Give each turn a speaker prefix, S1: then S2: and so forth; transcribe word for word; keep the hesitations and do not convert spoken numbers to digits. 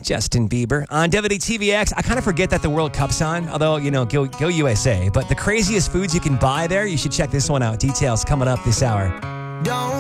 S1: Justin Bieber on W T V X. I kind of forget that the World Cup's on, although, you know, go, go U S A. But the craziest foods you can buy there, you should check this one out. Details coming up this hour.
S2: Don't